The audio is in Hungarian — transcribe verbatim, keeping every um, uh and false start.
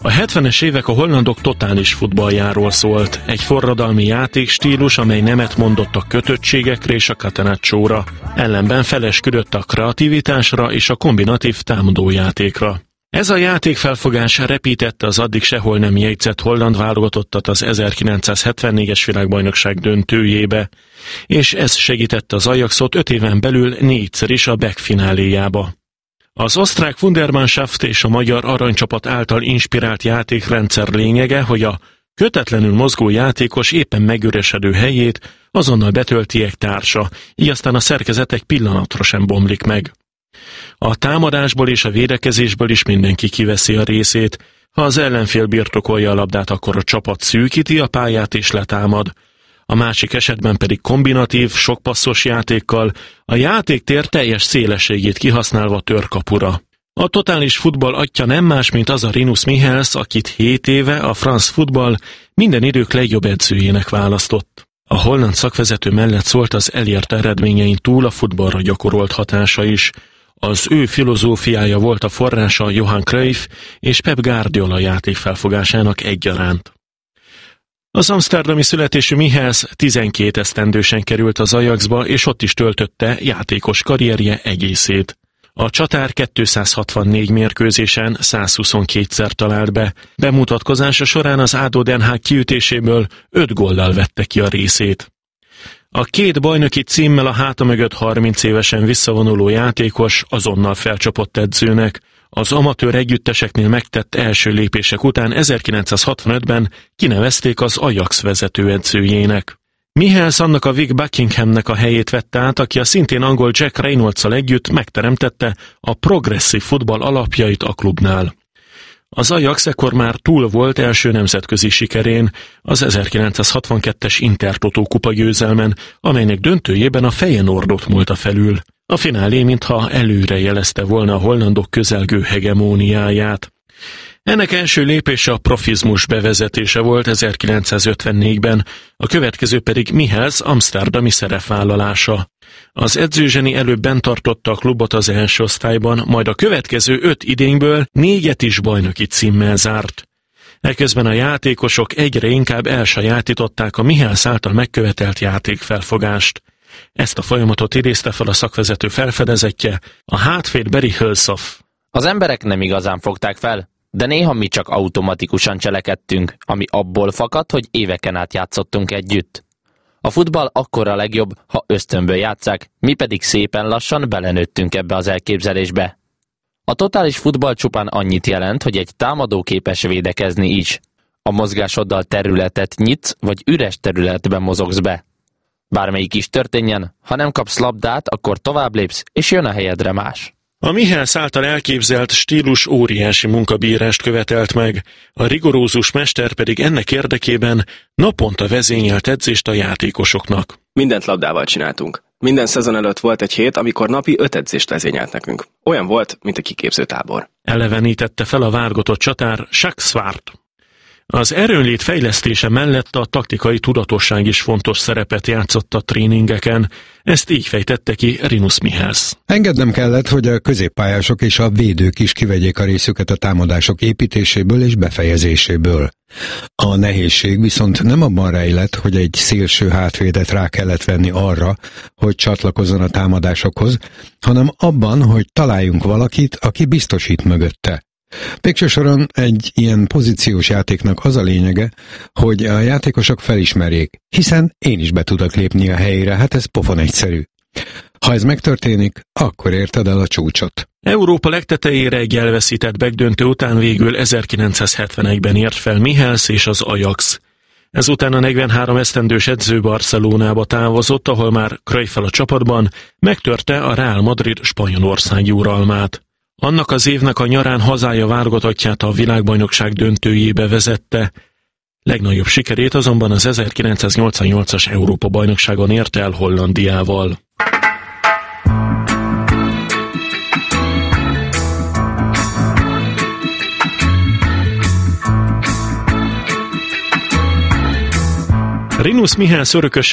A hetvenes évek a hollandok totális futballjáról szólt. Egy forradalmi játékstílus, amely nemet mondott a kötöttségekre és a catenaccióra. Ellenben felesküdött a kreativitásra és a kombinatív támadójátékra. Ez a játékfelfogás repítette az addig sehol nem jegyzett holland válogatottat az ezerkilencszázhetvennégyes világbajnokság döntőjébe, és ez segítette az Ajaxot öt éven belül négyszer is a Beck fináléjába. Az osztrák Wundermannschaft és a magyar aranycsapat által inspirált játékrendszer lényege, hogy a kötetlenül mozgó játékos éppen megüresedő helyét azonnal betölti egy társa, így aztán a szerkezet egy pillanatra sem bomlik meg. A támadásból és a védekezésből is mindenki kiveszi a részét. Ha az ellenfél birtokolja a labdát, akkor a csapat szűkíti a pályát és letámad. A másik esetben pedig kombinatív, sokpasszos játékkal a játéktér teljes szélességét kihasználva tör kapura. A totális futball atya nem más, mint az a Rinus Michels, akit hét éve a France Football minden idők legjobb edzőjének választott. A holland szakvezető mellett szólt az elért eredményein túl a futballra gyakorolt hatása is. Az ő filozófiája volt a forrása Johan Cruyff és Pep Guardiola játékfelfogásának egyaránt. Az amszterdami születésű Michels tizenkét esztendősen került az Ajaxba, és ott is töltötte játékos karrierje egészét. A csatár kétszázhatvannégy mérkőzésen százhuszonkétszer talált be, bemutatkozása során az á dé o Den Haag kiütéséből öt góllal vette ki a részét. A két bajnoki címmel a háta mögött harminc évesen visszavonuló játékos azonnal felcsapott edzőnek. Az amatőr együtteseknél megtett első lépések után ezerkilencszázhatvanötben kinevezték az Ajax vezetőedzőjének. Michels annak a Vic Buckinghamnek a helyét vette át, aki a szintén angol Jack Reynolds-szal együtt megteremtette a progresszív futball alapjait a klubnál. Az Ajax ekkor már túl volt első nemzetközi sikerén, az ezerkilencszázhatvankettes Intertotó kupa győzelmen, amelynek döntőjében a Feyenoordot múlta felül. A finálé mintha előre jelezte volna a hollandok közelgő hegemóniáját. Ennek első lépése a profizmus bevezetése volt ezerkilencszázötvennégyben, a következő pedig Michels amszterdami szerepvállalása. Az edzőzseni előbb bent tartotta a klubot az első osztályban, majd a következő öt idényből négyet is bajnoki címmel zárt. Eközben a játékosok egyre inkább elsajátították a Michels által megkövetelt játékfelfogást. Ezt a folyamatot idézte fel a szakvezető felfedezetje, a hátvéd Barry Hulshoff. Az emberek nem igazán fogták fel, de néha mi csak automatikusan cselekedtünk, ami abból fakad, hogy éveken át játszottunk együtt. A futball akkor a legjobb, ha ösztönből játsszák, mi pedig szépen lassan belenőttünk ebbe az elképzelésbe. A totális futball csupán annyit jelent, hogy egy támadó képes védekezni is. A mozgásoddal területet nyitsz, vagy üres területben mozogsz be. Bármelyik is történjen, ha nem kapsz labdát, akkor tovább lépsz, és jön a helyedre más. A Michels által elképzelt stílus óriási munkabírást követelt meg, a rigorózus mester pedig ennek érdekében naponta vezényelt edzést a játékosoknak. Mindent labdával csináltunk. Minden szezon előtt volt egy hét, amikor napi öt edzést vezényelt nekünk. Olyan volt, mint a kiképzőtábor. Elevenítette fel a válogatott csatár Jacques Swart. Az erőnlét fejlesztése mellett a taktikai tudatosság is fontos szerepet játszott a tréningeken. Ezt így fejtette ki Rinus Michels. Engednem kellett, hogy a középpályások és a védők is kivegyék a részüket a támadások építéséből és befejezéséből. A nehézség viszont nem abban rejlett, hogy egy szélső hátvédet rá kellett venni arra, hogy csatlakozzon a támadásokhoz, hanem abban, hogy találjunk valakit, aki biztosít mögötte. Végső soron egy ilyen pozíciós játéknak az a lényege, hogy a játékosok felismerjék, hiszen én is be tudok lépni a helyére, hát ez pofon egyszerű. Ha ez megtörténik, akkor érted el a csúcsot. Európa legtetejére egy elveszített begdöntő után végül ezerkilencszázhetvenegyben ért fel Michels és az Ajax. Ezután a negyvenhárom esztendős edző Barcelonába távozott, ahol már Cruyffel a csapatban megtörte a Real Madrid spanyolországi uralmát. Annak az évnek a nyarán hazája válogatottját a világbajnokság döntőjébe vezette. Legnagyobb sikerét azonban az ezerkilencszáznyolcvannyolcas Európa-bajnokságon érte el Hollandiával. Rinus Michels örököse